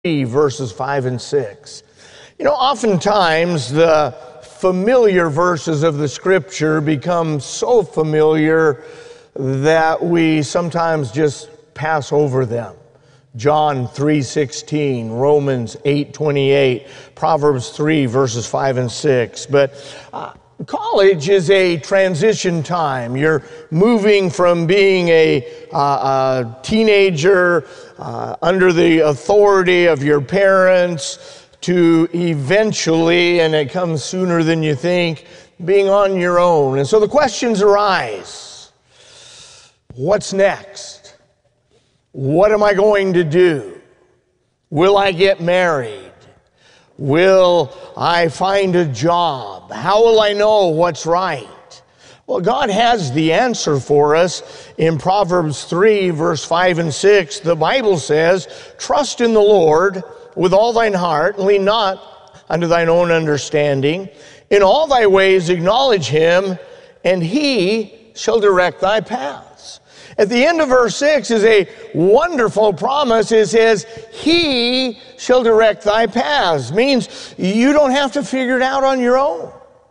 verses 5 and 6. You know, oftentimes the familiar verses of the Scripture become so familiar that we sometimes just pass over them. John 3:16, Romans 8:28, Proverbs 3 verses 5 and 6. But college is a transition time. You're moving from being a teenager under the authority of your parents to eventually, and it comes sooner than you think, being on your own. And so the questions arise. What's next? What am I going to do? Will I get married? Will I find a job? How will I know what's right? Well, God has the answer for us in Proverbs 3, verse 5 and 6. The Bible says, "Trust in the Lord with all thine heart, and lean not unto thine own understanding. In all thy ways acknowledge him, and he shall direct thy paths." At the end of verse 6 is a wonderful promise. It says, "He shall direct thy paths." Means you don't have to figure it out on your own.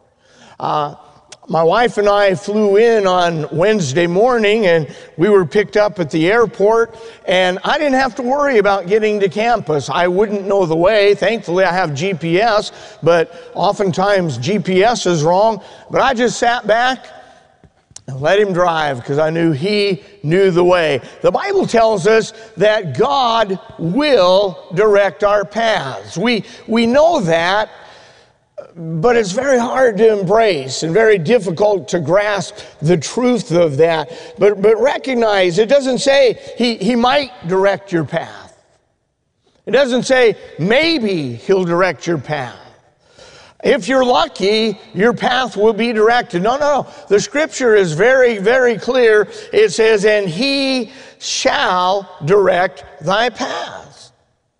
My wife and I flew in on Wednesday morning, and we were picked up at the airport, and I didn't have to worry about getting to campus. I wouldn't know the way. Thankfully, I have GPS, but oftentimes GPS is wrong. But I just sat back and let him drive because I knew he knew the way. The Bible tells us that God will direct our paths. We know that, but it's very hard to embrace and very difficult to grasp the truth of that. But recognize it doesn't say he might direct your path. It doesn't say maybe he'll direct your path. If you're lucky, your path will be directed. No. The Scripture is very, very clear. It says, "And he shall direct thy paths."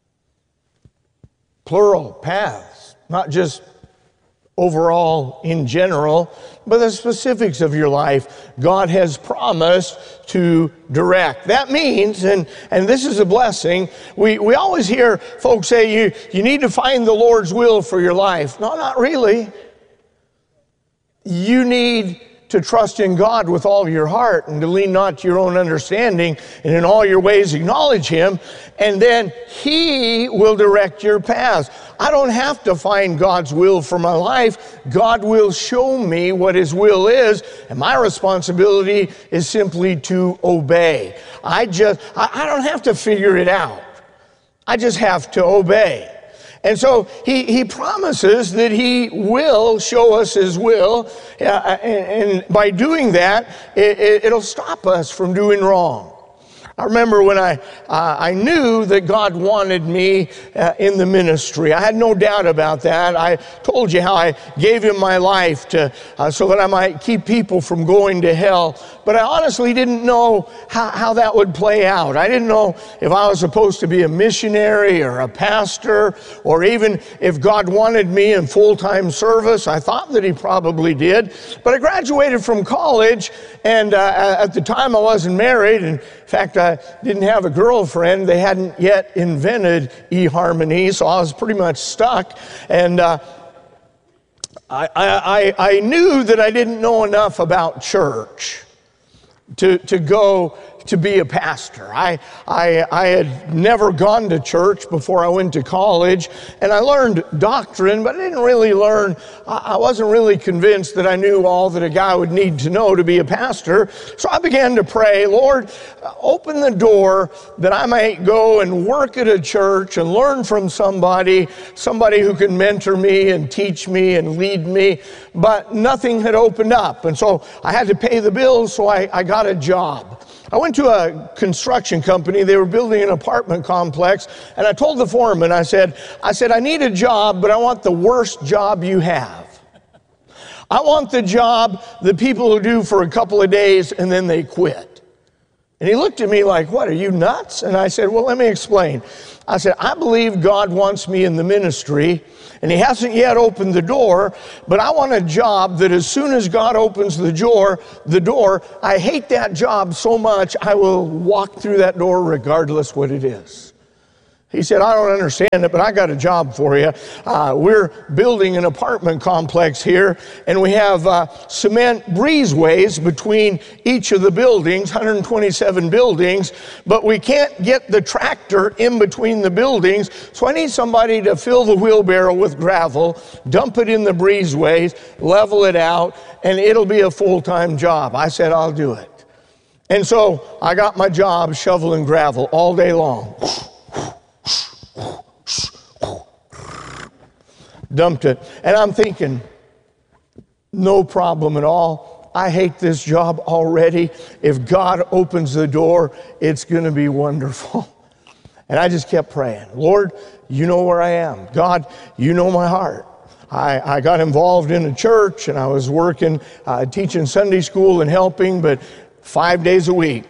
Plural, paths. Not just overall in general, but the specifics of your life God has promised to direct. That means, and this is a blessing, we always hear folks say you need to find the Lord's will for your life. No, not really. You need to trust in God with all your heart and to lean not to your own understanding, and in all your ways acknowledge him, and then he will direct your paths. I don't have to find God's will for my life. God will show me what his will is, and my responsibility is simply to obey. I don't have to figure it out. I just have to obey. And so he promises that he will show us his will, and by doing that, it'll stop us from doing wrong. I remember when I knew that God wanted me in the ministry. I had no doubt about that. I told you how I gave him my life so that I might keep people from going to hell. But I honestly didn't know how that would play out. I didn't know if I was supposed to be a missionary or a pastor, or even if God wanted me in full-time service. I thought that he probably did. But I graduated from college, and at the time I wasn't married. In fact, I didn't have a girlfriend. They hadn't yet invented eHarmony, so I was pretty much stuck. And I knew that I didn't know enough about church to go to be a pastor. I had never gone to church before I went to college, and I learned doctrine, but I didn't really learn, I wasn't really convinced that I knew all that a guy would need to know to be a pastor. So I began to pray, "Lord, open the door that I might go and work at a church and learn from somebody who can mentor me and teach me and lead me." But nothing had opened up, and so I had to pay the bills, so I got a job. I went to a construction company. They were building an apartment complex, and I told the foreman, I said, I need a job, but I want the worst job you have. I want the job that people who do for a couple of days and then they quit. And he looked at me like, "What, are you nuts?" And I said, "Well, let me explain." I said, "I believe God wants me in the ministry, and he hasn't yet opened the door, but I want a job that as soon as God opens the door, I hate that job so much I will walk through that door regardless what it is." He said, I don't understand it, but I got a job for you. We're building an apartment complex here, and we have cement breezeways between each of the buildings, 127 buildings, but we can't get the tractor in between the buildings, so I need somebody to fill the wheelbarrow with gravel, dump it in the breezeways, level it out, and it'll be a full-time job. I said, I'll do it. And so I got my job shoveling gravel all day long. Dumped it. And I'm thinking, no problem at all. I hate this job already. If God opens the door, it's going to be wonderful. And I just kept praying, Lord, you know where I am. God, you know my heart. I got involved in a church, and I was working, teaching Sunday school and helping, but 5 days a week.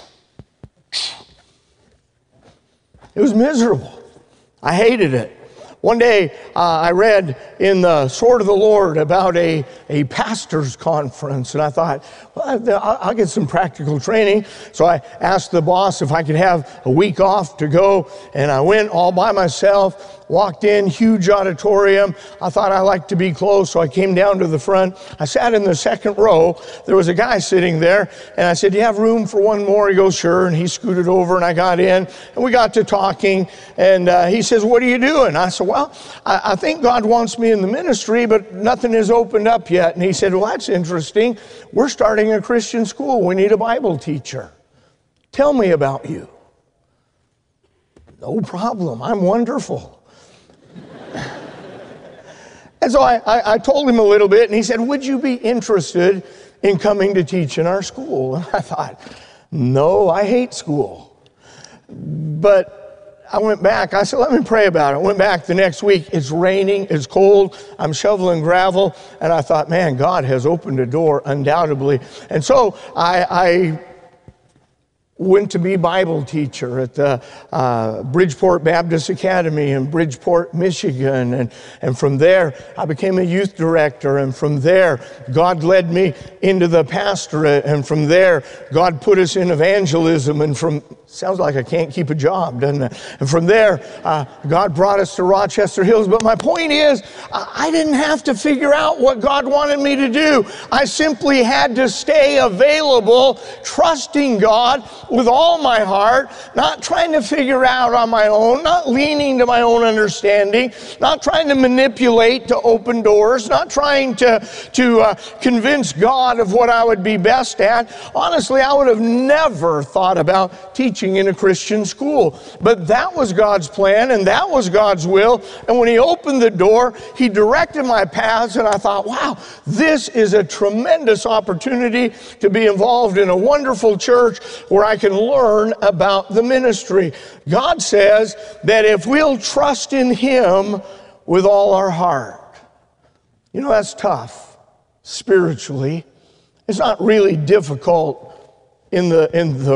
It was miserable. I hated it. One day, I read in the Sword of the Lord about a pastor's conference, and I thought, well, I'll get some practical training. So I asked the boss if I could have a week off to go, and I went all by myself, walked in, huge auditorium. I thought I liked to be close, so I came down to the front. I sat in the second row. There was a guy sitting there, and I said, do you have room for one more? He goes, sure, and he scooted over, and I got in, and we got to talking, and he says, what are you doing? I said, well, I think God wants me in the ministry, but nothing has opened up yet. And he said, well, that's interesting. We're starting a Christian school. We need a Bible teacher. Tell me about you. No problem. I'm wonderful. And so I told him a little bit, and he said, would you be interested in coming to teach in our school? And I thought, no, I hate school. But I went back. I said, let me pray about it. I went back the next week. It's raining. It's cold. I'm shoveling gravel. And I thought, man, God has opened a door undoubtedly. And so I went to be Bible teacher at the Bridgeport Baptist Academy in Bridgeport, Michigan. And from there, I became a youth director. And from there, God led me into the pastorate. And from there, God put us in evangelism. And sounds like I can't keep a job, doesn't it? And from there, God brought us to Rochester Hills. But my point is, I didn't have to figure out what God wanted me to do. I simply had to stay available, trusting God with all my heart, not trying to figure out on my own, not leaning to my own understanding, not trying to manipulate to open doors, not trying to convince God of what I would be best at. Honestly, I would have never thought about teaching in a Christian school. But that was God's plan, and that was God's will. And when He opened the door, He directed my paths, and I thought, wow, this is a tremendous opportunity to be involved in a wonderful church where I can learn about the ministry. God says that if we'll trust in Him with all our heart, you know, that's tough spiritually. It's not really difficult in the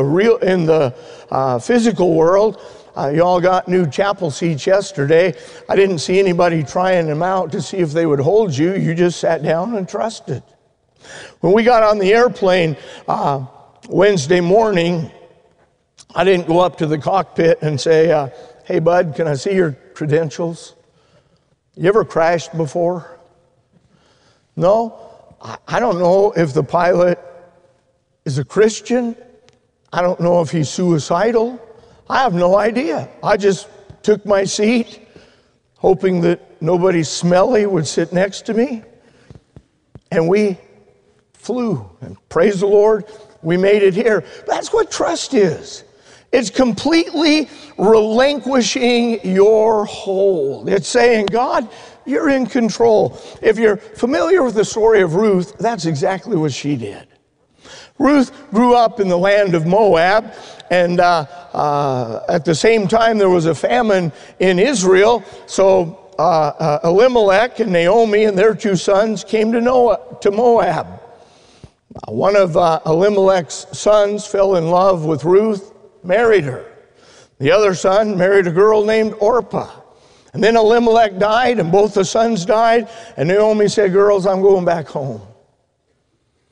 physical world. You all got new chapel seats yesterday. I didn't see anybody trying them out to see if they would hold you. You just sat down and trusted. When we got on the airplane Wednesday morning, I didn't go up to the cockpit and say, hey, bud, can I see your credentials? You ever crashed before? No? I don't know if the pilot is a Christian. I don't know if he's suicidal. I have no idea. I just took my seat, hoping that nobody smelly would sit next to me. And we flew. And praise the Lord, we made it here. That's what trust is. It's completely relinquishing your hold. It's saying, God, you're in control. If you're familiar with the story of Ruth, that's exactly what she did. Ruth grew up in the land of Moab, and at the same time there was a famine in Israel, so Elimelech and Naomi and their two sons came to Moab. One of Elimelech's sons fell in love with Ruth, married her. The other son married a girl named Orpah. And then Elimelech died, and both the sons died, and Naomi said, girls, I'm going back home.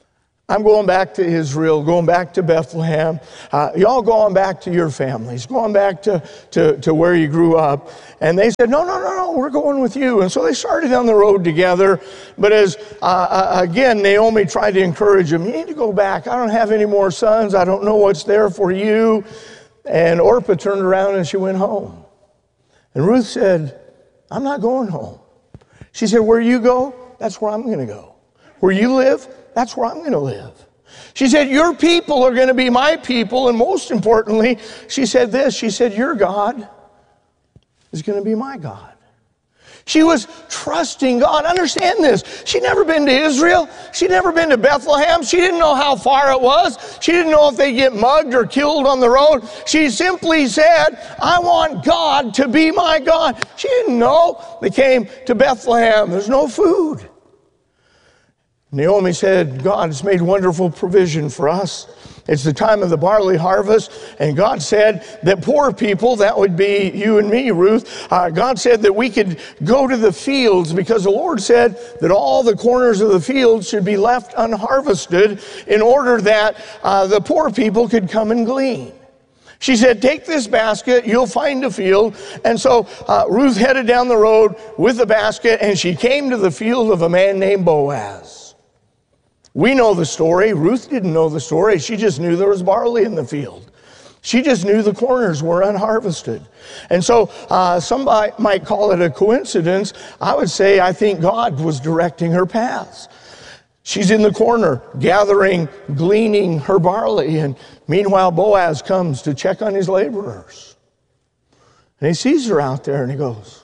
I'm going back to Israel, going back to Bethlehem. Y'all going back to your families, going back to where you grew up. And they said, no, we're going with you. And so they started on the road together. But as, again, Naomi tried to encourage him, you need to go back. I don't have any more sons. I don't know what's there for you. And Orpah turned around and she went home. And Ruth said, I'm not going home. She said, where you go, that's where I'm going to go. Where you live, that's where I'm going to live. She said, your people are going to be my people. And most importantly, she said this. She said, your God is going to be my God. She was trusting God. Understand this. She'd never been to Israel. She'd never been to Bethlehem. She didn't know how far it was. She didn't know if they'd get mugged or killed on the road. She simply said, I want God to be my God. She didn't know. They came to Bethlehem. There's no food. Naomi said, God has made wonderful provision for us. It's the time of the barley harvest, and God said that poor people, that would be you and me, Ruth, God said that we could go to the fields because the Lord said that all the corners of the fields should be left unharvested in order that the poor people could come and glean. She said, take this basket, you'll find a field. And so Ruth headed down the road with the basket, and she came to the field of a man named Boaz. We know the story. Ruth didn't know the story. She just knew there was barley in the field. She just knew the corners were unharvested. And so somebody might call it a coincidence. I would say I think God was directing her paths. She's in the corner gathering, gleaning her barley. And meanwhile, Boaz comes to check on his laborers. And he sees her out there and he goes,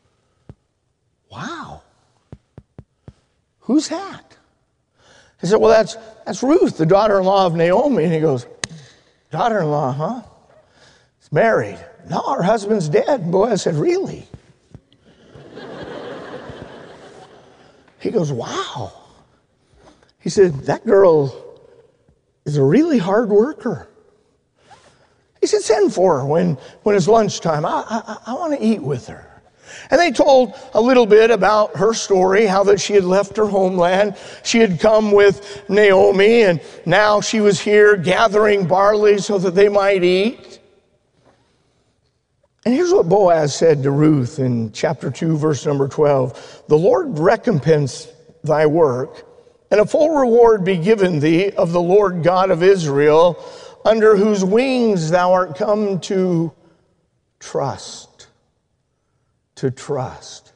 wow, who's that? He said, well, that's Ruth, the daughter-in-law of Naomi. And he goes, daughter-in-law, huh? She's married. No, her husband's dead. And Boaz said, really? He goes, wow. He said, that girl is a really hard worker. He said, send for her when it's lunchtime. I want to eat with her. And they told a little bit about her story, how that she had left her homeland. She had come with Naomi, and now she was here gathering barley so that they might eat. And here's what Boaz said to Ruth in chapter 2, verse number 12. The Lord recompense thy work, and a full reward be given thee of the Lord God of Israel, under whose wings thou art come to trust. To trust.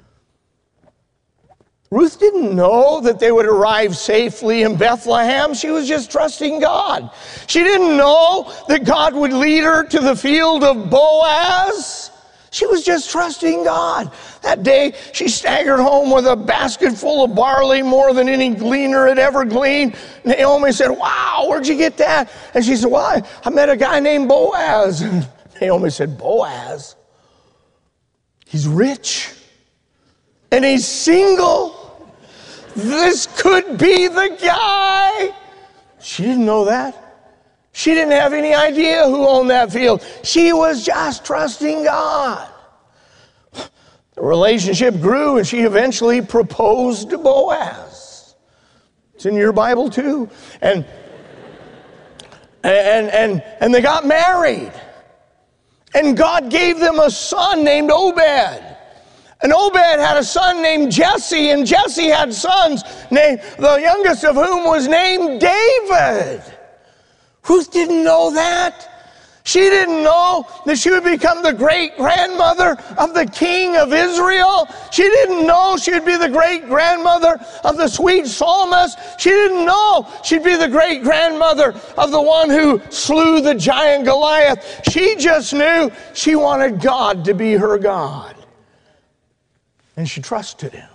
Ruth didn't know that they would arrive safely in Bethlehem. She was just trusting God. She didn't know that God would lead her to the field of Boaz. She was just trusting God. That day, she staggered home with a basket full of barley, more than any gleaner had ever gleaned. Naomi said, wow, where'd you get that? And she said, well, I met a guy named Boaz. And Naomi said, Boaz? He's rich, and he's single. This could be the guy. She didn't know that. She didn't have any idea who owned that field. She was just trusting God. The relationship grew, and she eventually proposed to Boaz. It's in your Bible too. And they got married. And God gave them a son named Obed. And Obed had a son named Jesse, and Jesse had sons, the youngest of whom was named David. Ruth didn't know that. She didn't know that she would become the great-grandmother of the king of Israel. She didn't know she would be the great-grandmother of the sweet psalmist. She didn't know she'd be the great-grandmother of the one who slew the giant Goliath. She just knew she wanted God to be her God. And she trusted him.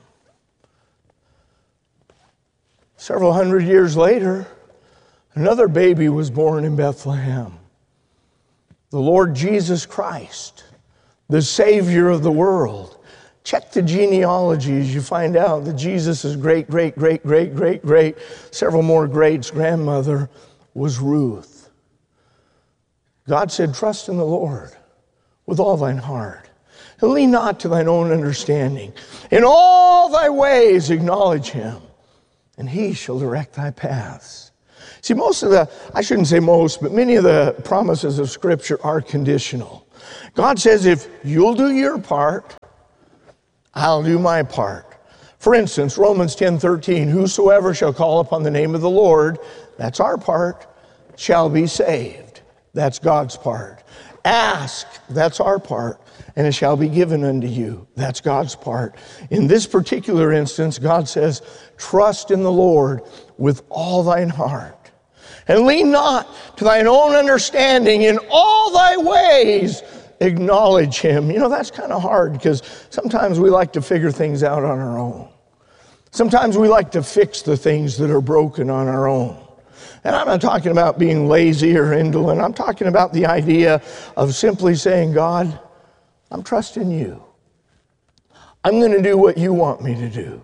Several hundred years later, another baby was born in Bethlehem. The Lord Jesus Christ, the Savior of the world. Check the genealogies. You find out that Jesus' great, several more greats, grandmother was Ruth. God said, trust in the Lord with all thine heart. And lean not to thine own understanding. In all thy ways acknowledge him, and he shall direct thy paths. See, I shouldn't say most, but many of the promises of Scripture are conditional. God says, if you'll do your part, I'll do my part. For instance, Romans 10:13, whosoever shall call upon the name of the Lord, that's our part, shall be saved. That's God's part. Ask, that's our part, and it shall be given unto you. That's God's part. In this particular instance, God says, trust in the Lord with all thine heart, and lean not to thine own understanding. In all thy ways acknowledge him. You know, that's kind of hard because sometimes we like to figure things out on our own. Sometimes we like to fix the things that are broken on our own. And I'm not talking about being lazy or indolent. I'm talking about the idea of simply saying, God, I'm trusting you. I'm going to do what you want me to do.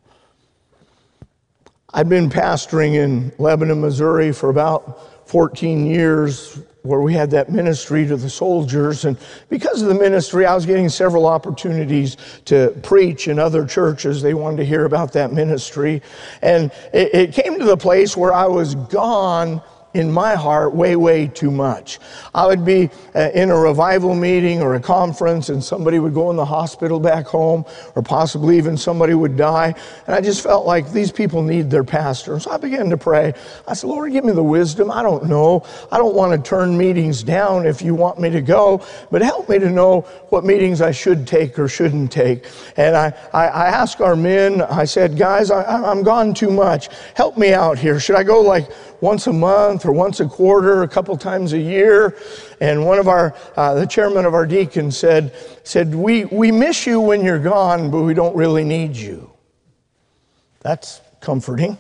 I've been pastoring in Lebanon, Missouri for about 14 years, where we had that ministry to the soldiers. And because of the ministry, I was getting several opportunities to preach in other churches. They wanted to hear about that ministry. And it came to the place where I was gone in my heart way too much. I would be in a revival meeting or a conference, and somebody would go in the hospital back home, or possibly even somebody would die. And I just felt like these people need their pastor. So I began to pray. I said, Lord, give me the wisdom. I don't know. I don't want to turn meetings down if you want me to go, but help me to know what meetings I should take or shouldn't take. And I asked our men, I said, guys, I'm gone too much. Help me out here. Should I go like once a month or once a quarter, a couple times a year? And one of the chairman of our deacons said, we miss you when you're gone, but we don't really need you. That's comforting.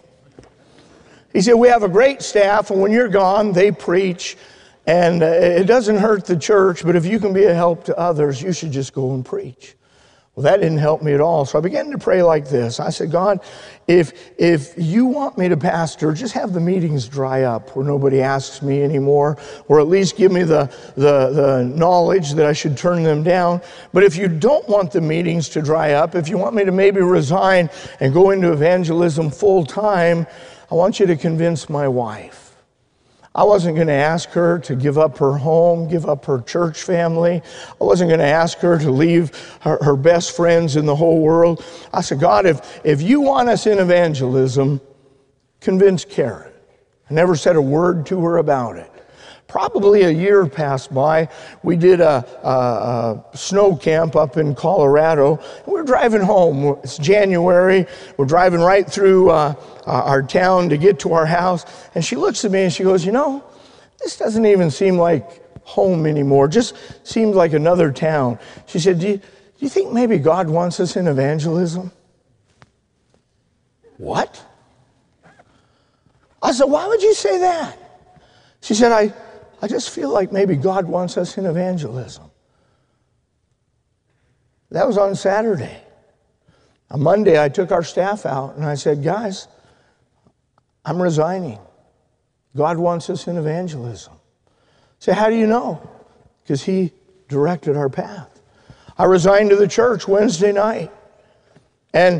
He said, we have a great staff, and when you're gone, they preach, and it doesn't hurt the church, but if you can be a help to others, you should just go and preach. Well, that didn't help me at all. So I began to pray like this. I said, God, if you want me to pastor, just have the meetings dry up where nobody asks me anymore, or at least give me the knowledge that I should turn them down. But if you don't want the meetings to dry up, if you want me to maybe resign and go into evangelism full time, I want you to convince my wife. I wasn't going to ask her to give up her home, give up her church family. I wasn't going to ask her to leave her best friends in the whole world. I said, God, if you want us in evangelism, convince Karen. I never said a word to her about it. Probably a year passed by. We did a snow camp up in Colorado. We're driving home. It's January. We're driving right through our town to get to our house. And she looks at me and she goes, you know, this doesn't even seem like home anymore. Just seems like another town. She said, do you think maybe God wants us in evangelism? What? I said, why would you say that? She said, I just feel like maybe God wants us in evangelism. That was on Saturday. On Monday, I took our staff out and I said, guys, I'm resigning. God wants us in evangelism. Say, how do you know? Because he directed our path. I resigned to the church Wednesday night. And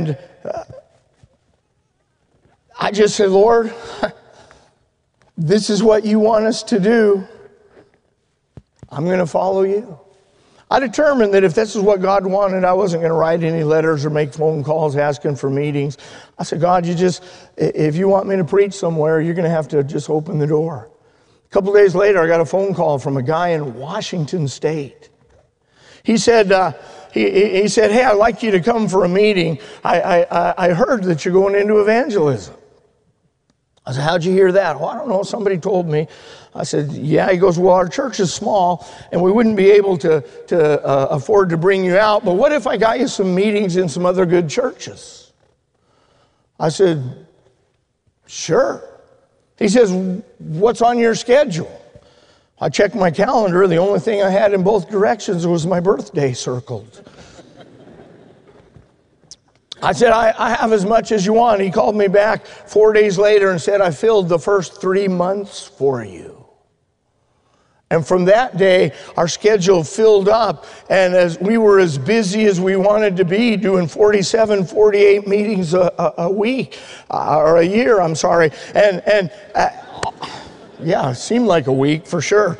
I just said, Lord, this is what you want us to do. I'm going to follow you. I determined that if this is what God wanted, I wasn't going to write any letters or make phone calls asking for meetings. I said, God, if you want me to preach somewhere, you're going to have to just open the door. A couple days later, I got a phone call from a guy in Washington State. He said, he said, hey, I'd like you to come for a meeting. I heard that you're going into evangelism. I said, how'd you hear that? Well, I don't know. Somebody told me. I said, yeah. He goes, well, our church is small, and we wouldn't be able to afford to bring you out. But what if I got you some meetings in some other good churches? I said, sure. He says, what's on your schedule? I checked my calendar. The only thing I had in both directions was my birthday circled. I said, I have as much as you want. He called me back 4 days later and said, I filled the first 3 months for you. And from that day, our schedule filled up, and as we were as busy as we wanted to be, doing 47, 48 meetings a week, or a year, I'm sorry. And yeah, it seemed like a week for sure.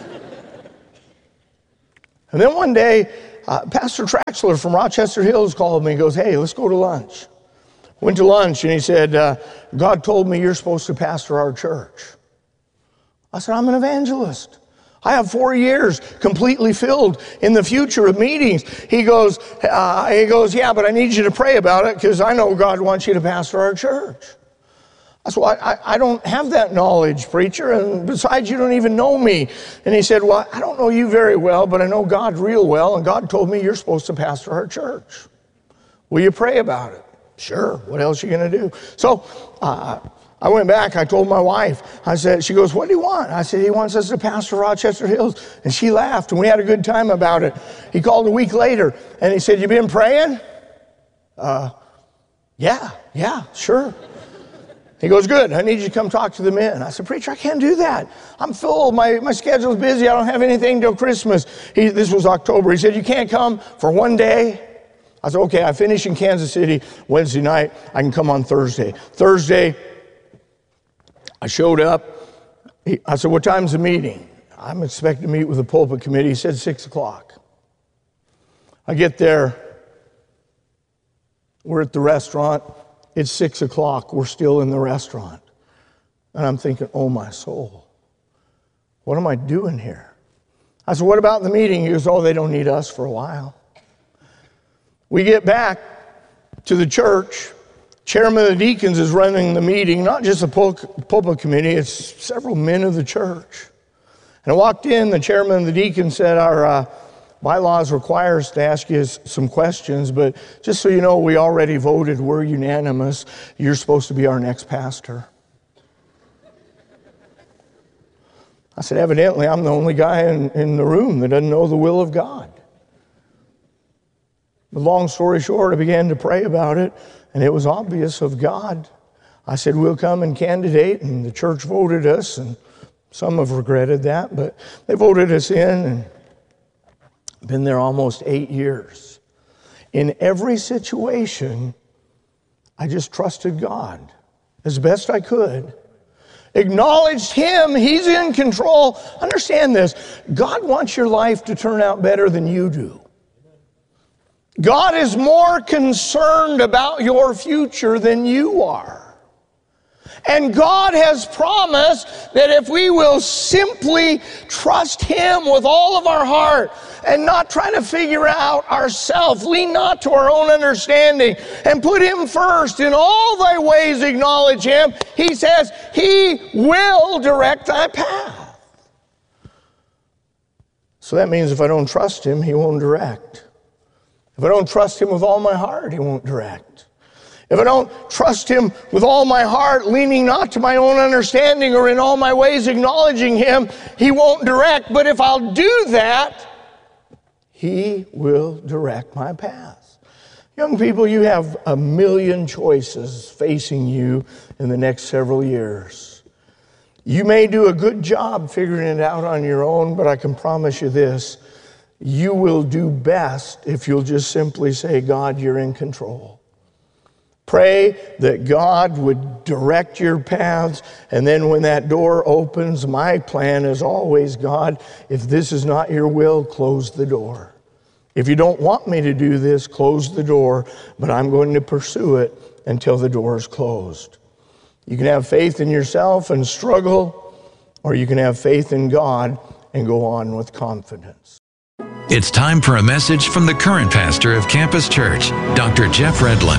And then one day, Pastor Traxler from Rochester Hills called me and goes, "Hey, let's go to lunch." Went to lunch, and he said, "God told me you're supposed to pastor our church." I said, "I'm an evangelist. I have 4 years completely filled in the future of meetings." He goes, "Yeah, but I need you to pray about it because I know God wants you to pastor our church." I said, "Well, I don't have that knowledge, preacher, and besides, you don't even know me." And he said, "Well, I don't know you very well, but I know God real well, and God told me you're supposed to pastor our church. Will you pray about it?" "Sure, what else are you going to do?" So I went back, I told my wife, she goes, "What do you want?" I said, "He wants us to pastor Rochester Hills." And she laughed, and we had a good time about it. He called a week later, and he said, "You been praying?" Yeah, sure. He goes, "Good, I need you to come talk to the men." I said, "Preacher, I can't do that. I'm full, my schedule's busy, I don't have anything till Christmas." This was October. He said, "You can't come for one day?" I said, "Okay, I finish in Kansas City Wednesday night, I can come on Thursday." Thursday, I showed up. I said, "What time's the meeting?" "I'm expected to meet with the pulpit committee." He said 6 o'clock. I get there. We're at the restaurant. It's 6 o'clock. We're still in the restaurant. And I'm thinking, oh my soul, what am I doing here? I said, "What about the meeting?" He goes, "Oh, they don't need us for a while." We get back to the church. Chairman of the deacons is running the meeting, not just the pulpit committee, it's several men of the church. And I walked in, the chairman of the deacons said, "Our bylaws require us to ask you some questions, but just so you know, we already voted, we're unanimous, you're supposed to be our next pastor." I said, "Evidently, I'm the only guy in the room that doesn't know the will of God." But long story short, I began to pray about it, and it was obvious of God. I said, "We'll come and candidate," and the church voted us, and some have regretted that, but they voted us in, and I've been there almost 8 years. In every situation, I just trusted God as best I could. Acknowledged Him, He's in control. Understand this, God wants your life to turn out better than you do. God is more concerned about your future than you are. And God has promised that if we will simply trust Him with all of our heart and not try to figure out ourselves, lean not to our own understanding, and put Him first, in all thy ways acknowledge Him, He says He will direct thy path. So that means if I don't trust Him, He won't direct. If I don't trust Him with all my heart, He won't direct. If I don't trust Him with all my heart, leaning not to my own understanding or in all my ways acknowledging Him, He won't direct. But if I'll do that, He will direct my path. Young people, you have a million choices facing you in the next several years. You may do a good job figuring it out on your own, but I can promise you this, you will do best if you'll just simply say, "God, you're in control." Pray that God would direct your paths, and then when that door opens, my plan is always, "God, if this is not your will, close the door. If you don't want me to do this, close the door, but I'm going to pursue it until the door is closed." You can have faith in yourself and struggle, or you can have faith in God and go on with confidence. It's time for a message from the current pastor of Campus Church, Dr. Jeff Redlin.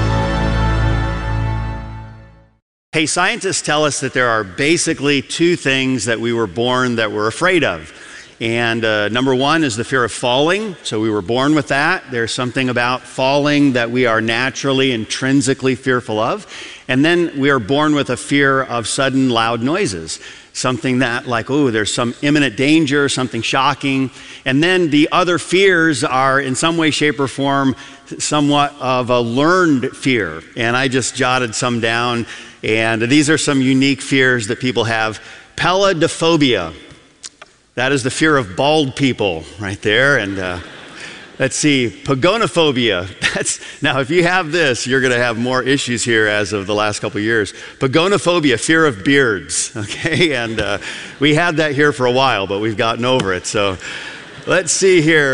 Hey, scientists tell us that there are basically two things that we were born that we're afraid of. And number one is the fear of falling. So we were born with that. There's something about falling that we are naturally, intrinsically fearful of. And then we are born with a fear of sudden loud noises. Something that like, oh, there's some imminent danger, something shocking. And then the other fears are in some way, shape, or form somewhat of a learned fear. And I just jotted some down. And these are some unique fears that people have. Peladophobia. That is the fear of bald people right there. And let's see, pagonophobia. Now, if you have this, you're going to have more issues here as of the last couple of years. Pagonophobia, fear of beards, okay? And we had that here for a while, but we've gotten over it. So let's see here.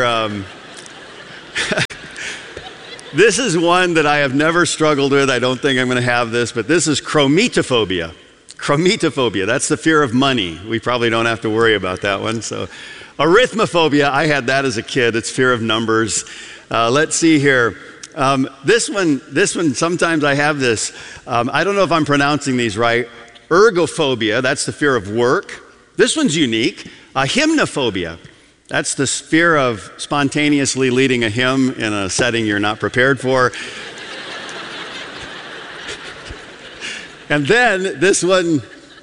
This is one that I have never struggled with. I don't think I'm going to have this, but this is chrometophobia. Chrometophobia, that's the fear of money. We probably don't have to worry about that one. So, arithmophobia, I had that as a kid. It's fear of numbers. Let's see here. This one, sometimes I have this. I don't know if I'm pronouncing these right. Ergophobia, that's the fear of work. This one's unique. Hymnophobia. That's the fear of spontaneously leading a hymn in a setting you're not prepared for. And then this one,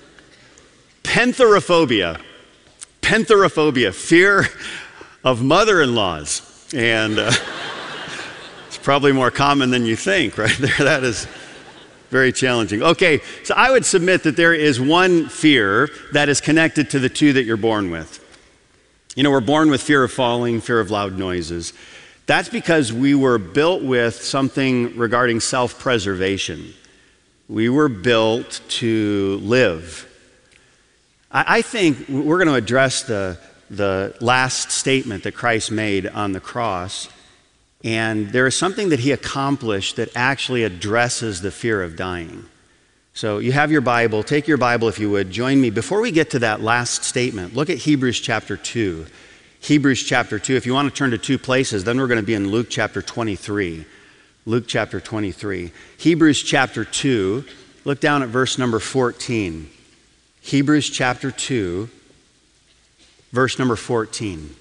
penthorophobia. Penthorophobia, fear of mother-in-laws. And it's probably more common than you think, right there. That is very challenging. Okay, so I would submit that there is one fear that is connected to the two that you're born with. You know, we're born with fear of falling, fear of loud noises. That's because we were built with something regarding self-preservation. We were built to live. I think we're going to address the last statement that Christ made on the cross. And there is something that he accomplished that actually addresses the fear of dying. So you have your Bible. Take your Bible if you would. Join me. Before we get to that last statement, look at Hebrews chapter 2. Hebrews chapter 2. If you want to turn to two places, then we're going to be in Luke chapter 23. Luke chapter 23. Hebrews chapter 2. Look down at verse number 14. Hebrews chapter 2, verse number 14.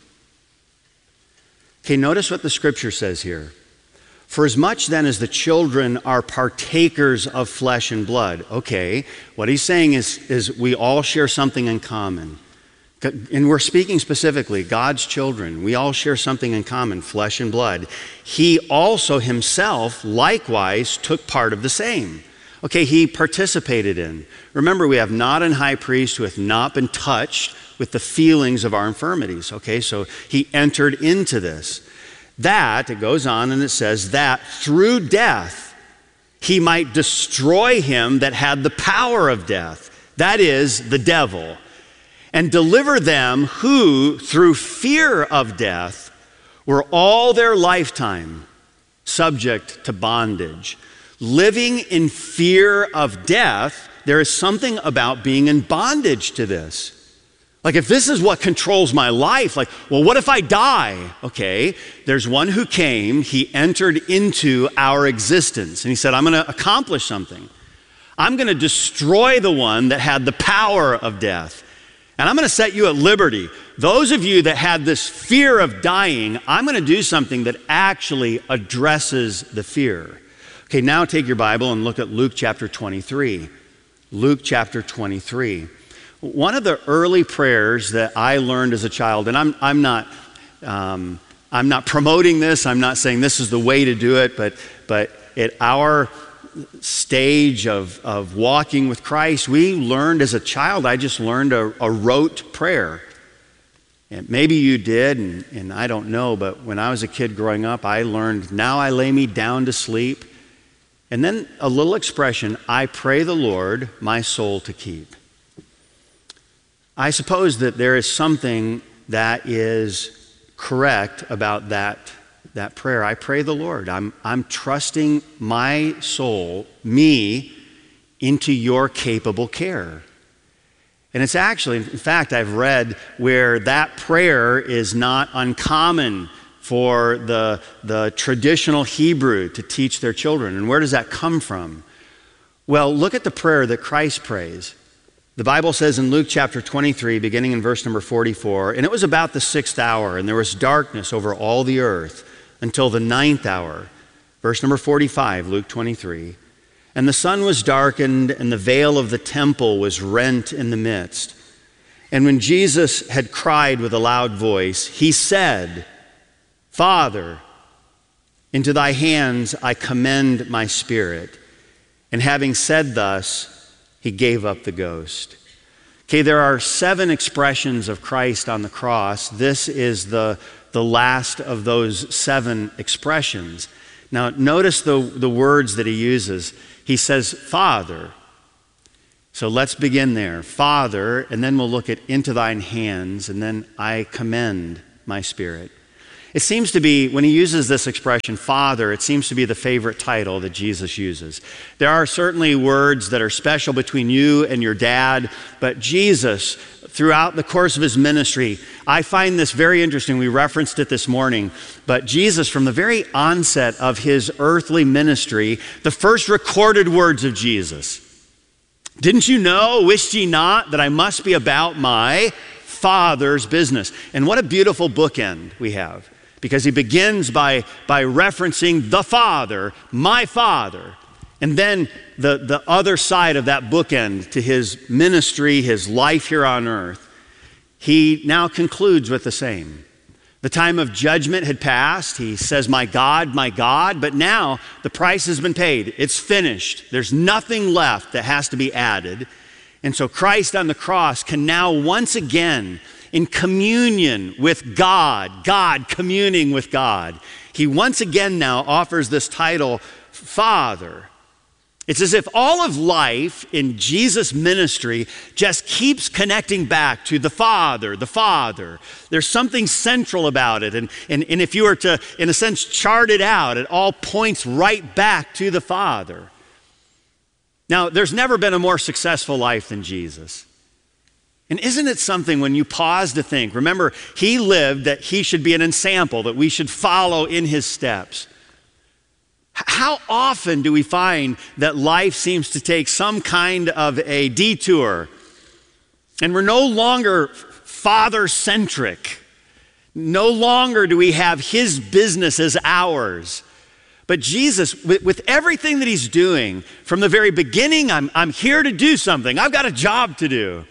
Okay, notice what the scripture says here. For as much then as the children are partakers of flesh and blood. Okay, what he's saying is we all share something in common. And we're speaking specifically, God's children. We all share something in common, flesh and blood. He also himself likewise took part of the same. Okay, he participated in. Remember, we have not an high priest who hath not been touched with the feelings of our infirmities. Okay, so he entered into this. That, it goes on and it says, that through death he might destroy him that had the power of death, that is, the devil, and deliver them who, through fear of death, were all their lifetime subject to bondage. Living in fear of death, there is something about being in bondage to this. Like, if this is what controls my life, like, well, what if I die? Okay, there's one who came, he entered into our existence, and he said, I'm going to accomplish something. I'm going to destroy the one that had the power of death, and I'm going to set you at liberty. Those of you that had this fear of dying, I'm going to do something that actually addresses the fear. Okay, now take your Bible and look at Luke chapter 23. Luke chapter 23. One of the early prayers that I learned as a child, and I'm not promoting this. I'm not saying this is the way to do it, but at our stage of walking with Christ, we learned as a child. I just learned a rote prayer. And maybe you did, and I don't know. But when I was a kid growing up, I learned, "Now I lay me down to sleep," and then a little expression, "I pray the Lord my soul to keep." I suppose that there is something that is correct about that prayer. I pray the Lord. I'm trusting my soul, me, into your capable care. And it's actually, in fact, I've read where that prayer is not uncommon for the traditional Hebrew to teach their children. And where does that come from? Well, look at the prayer that Christ prays. The Bible says in Luke chapter 23, beginning in verse number 44, and it was about the 6th hour, and there was darkness over all the earth until the 9th hour. Verse number 45, Luke 23. And the sun was darkened, and the veil of the temple was rent in the midst. And when Jesus had cried with a loud voice, he said, Father, into thy hands I commend my spirit. And having said thus, he gave up the ghost. Okay, there are 7 expressions of Christ on the cross. This is the last of those 7 expressions. Now, notice the words that he uses. He says, Father. So let's begin there. Father, and then we'll look at into thine hands, and then I commend my spirit. It seems to be, when he uses this expression, Father, it seems to be the favorite title that Jesus uses. There are certainly words that are special between you and your dad, but Jesus, throughout the course of his ministry, I find this very interesting. We referenced it this morning, but Jesus, from the very onset of his earthly ministry, the first recorded words of Jesus, didn't you know, wist ye not, that I must be about my Father's business? And what a beautiful bookend we have. Because he begins by referencing the Father, my Father. And then the other side of that bookend to his ministry, his life here on earth, he now concludes with the same. The time of judgment had passed. He says, my God, but now the price has been paid. It's finished. There's nothing left that has to be added. And so Christ on the cross can now once again, in communion with God communing with God, he once again now offers this title, Father. It's as if all of life in Jesus' ministry just keeps connecting back to the Father, the Father. There's something central about it. And if you were to, in a sense, chart it out, it all points right back to the Father. Now, there's never been a more successful life than Jesus. And isn't it something when you pause to think, remember, he lived that he should be an ensample, that we should follow in his steps. How often do we find that life seems to take some kind of a detour and we're no longer father-centric? No longer do we have his business as ours. But Jesus, with everything that he's doing, from the very beginning, I'm here to do something. I've got a job to do.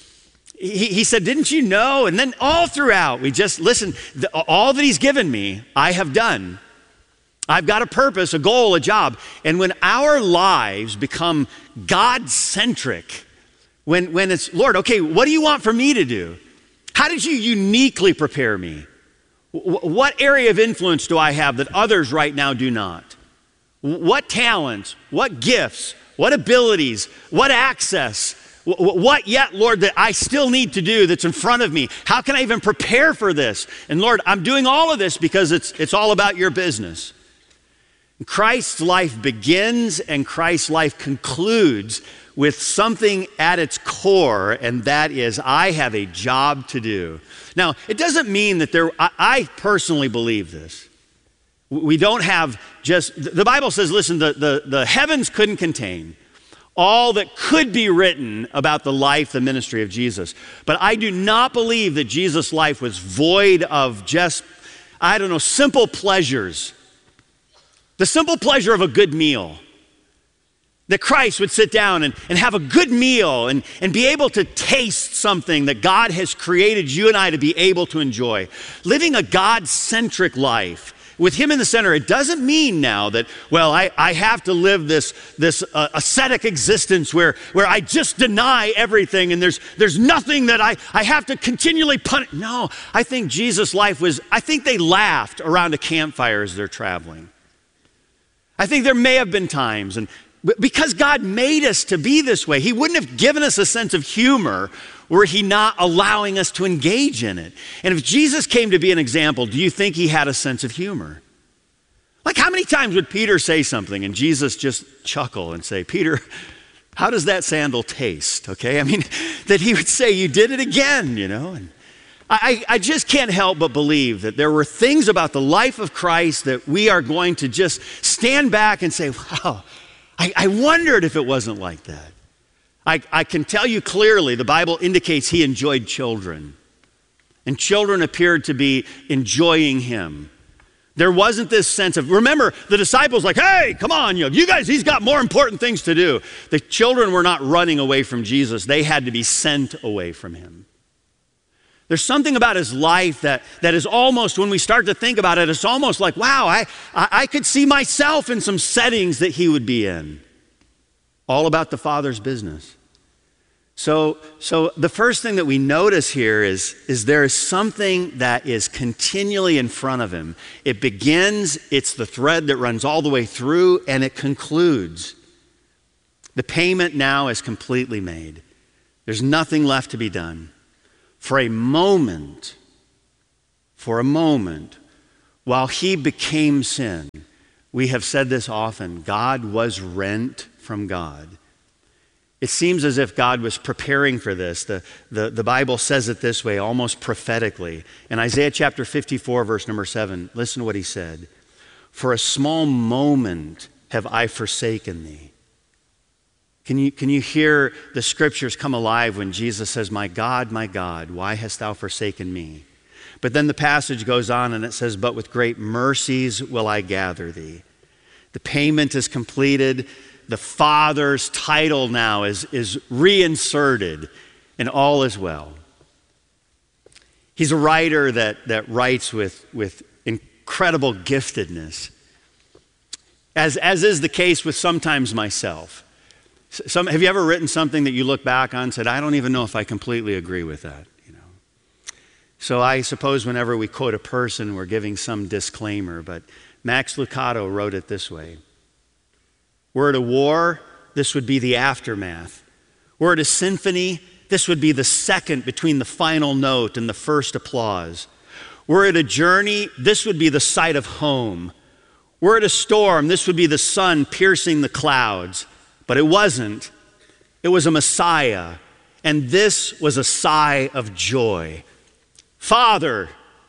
He said, didn't you know? And then all throughout, we just listen, all that he's given me, I have done. I've got a purpose, a goal, a job. And when our lives become God-centric, when it's, Lord, okay, what do you want for me to do? How did you uniquely prepare me? What area of influence do I have that others right now do not? What talents, what gifts, what abilities, what access, what yet, Lord, that I still need to do that's in front of me? How can I even prepare for this? And Lord, I'm doing all of this because it's all about your business. Christ's life begins and Christ's life concludes with something at its core, and that is, I have a job to do. Now, it doesn't mean that I personally believe this. We don't have just, the Bible says, listen, the heavens couldn't contain all that could be written about the life, the ministry of Jesus. But I do not believe that Jesus' life was void of just, simple pleasures. The simple pleasure of a good meal. That Christ would sit down and have a good meal and be able to taste something that God has created you and I to be able to enjoy. Living a God-centric life with him in the center, it doesn't mean now that, well, I have to live this ascetic existence where I just deny everything and there's nothing that I have to continually punish. No, I think Jesus' life was, I think they laughed around a campfire as they're traveling. I think there may have been times, and because God made us to be this way, he wouldn't have given us a sense of humor were he not allowing us to engage in it. And if Jesus came to be an example, do you think he had a sense of humor? Like, how many times would Peter say something and Jesus just chuckle and say, Peter, how does that sandal taste? Okay, I mean, that he would say, you did it again, you know? And I just can't help but believe that there were things about the life of Christ that we are going to just stand back and say, wow, I wondered if it wasn't like that. I can tell you clearly, the Bible indicates he enjoyed children. And children appeared to be enjoying him. There wasn't this sense of, remember, the disciples like, hey, come on, you guys, he's got more important things to do. The children were not running away from Jesus. They had to be sent away from him. There's something about his life that is almost, when we start to think about it, it's almost like, wow, I could see myself in some settings that he would be in. All about the Father's business. So the first thing that we notice here is there is something that is continually in front of him. It begins, it's the thread that runs all the way through, and it concludes. The payment now is completely made. There's nothing left to be done. For a moment, while he became sin, we have said this often, God was rent from God. It seems as if God was preparing for this. The Bible says it this way, almost prophetically. In Isaiah chapter 54, verse number 7, listen to what he said. For a small moment have I forsaken thee. Can you hear the scriptures come alive when Jesus says, my God, why hast thou forsaken me? But then the passage goes on and it says, but with great mercies will I gather thee. The payment is completed. The Father's title now is reinserted, and all is well. He's a writer that writes with incredible giftedness, as is the case with sometimes myself. Have you ever written something that you look back on and said, I don't even know if I completely agree with that? So I suppose whenever we quote a person, we're giving some disclaimer, but Max Lucado wrote it this way. Were it a war, this would be the aftermath. Were it a symphony, this would be the second between the final note and the first applause. Were it a journey, this would be the sight of home. Were it a storm, this would be the sun piercing the clouds. But it wasn't. It was a Messiah, and this was a sigh of joy. Father,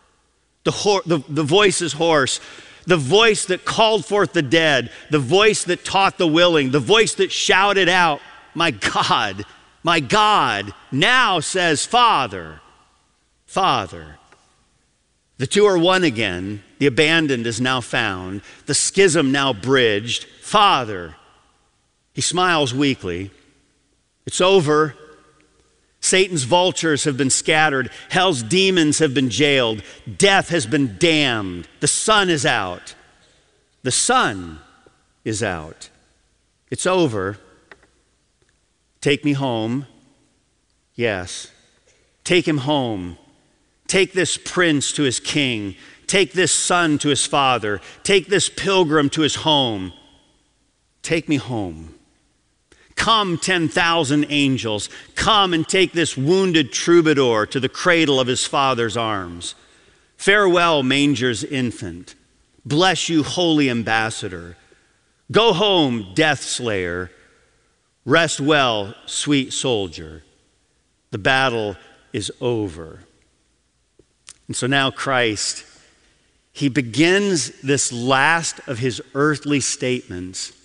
the voice is hoarse. The voice that called forth the dead, the voice that taught the willing, the voice that shouted out, my God, now says, Father, Father. The two are one again. The abandoned is now found. The schism now bridged. Father. He smiles weakly. It's over. Satan's vultures have been scattered. Hell's demons have been jailed. Death has been damned. The sun is out. The sun is out. It's over. Take me home. Yes. Take him home. Take this prince to his king. Take this son to his father. Take this pilgrim to his home. Take me home. Come, 10,000 angels, come and take this wounded troubadour to the cradle of his father's arms. Farewell, manger's infant. Bless you, holy ambassador. Go home, death slayer. Rest well, sweet soldier. The battle is over. And so now Christ, he begins this last of his earthly statements.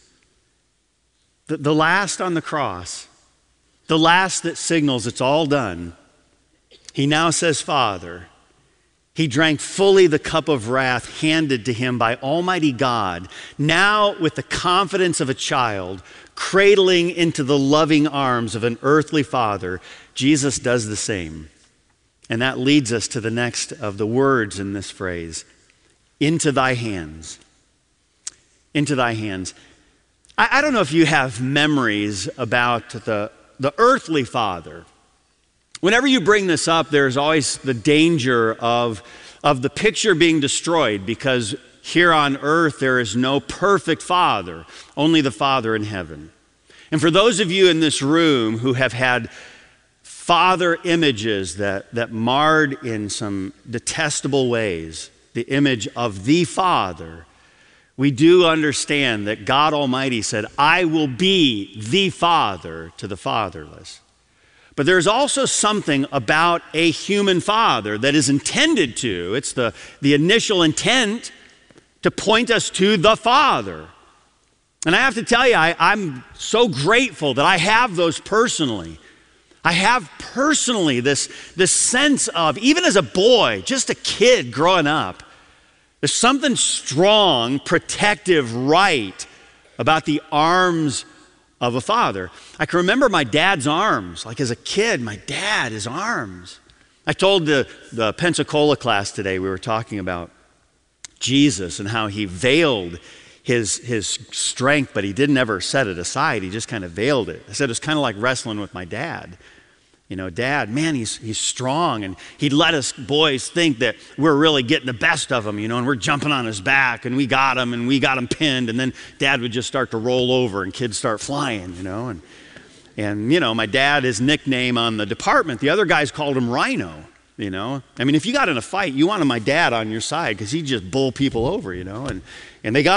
The last on the cross, the last that signals it's all done. He now says, Father. He drank fully the cup of wrath handed to him by Almighty God. Now, with the confidence of a child, cradling into the loving arms of an earthly father, Jesus does the same. And that leads us to the next of the words in this phrase, into thy hands. Into thy hands. I don't know if you have memories about the earthly father. Whenever you bring this up, there's always the danger of the picture being destroyed, because here on earth there is no perfect father, only the Father in heaven. And for those of you in this room who have had father images that marred in some detestable ways the image of the Father, we do understand that God Almighty said, I will be the father to the fatherless. But there's also something about a human father that is intended to, it's the initial intent to point us to the Father. And I have to tell you, I'm so grateful that I have those personally. I have personally this sense of, even as a boy, just a kid growing up, there's something strong, protective, right about the arms of a father. I can remember my dad's arms. Like as a kid, my dad, his arms. I told the Pensacola class today, we were talking about Jesus and how he veiled his strength, but he didn't ever set it aside. He just kind of veiled it. I said it was kind of like wrestling with my dad. You know, Dad, man, he's strong, and he'd let us boys think that we're really getting the best of him, you know, and we're jumping on his back, and we got him pinned, and then Dad would just start to roll over, and kids start flying, you know, and you know, my dad, his nickname on the department, the other guys called him Rhino, you know. I mean, if you got in a fight, you wanted my dad on your side because he'd just bull people over, you know, and they got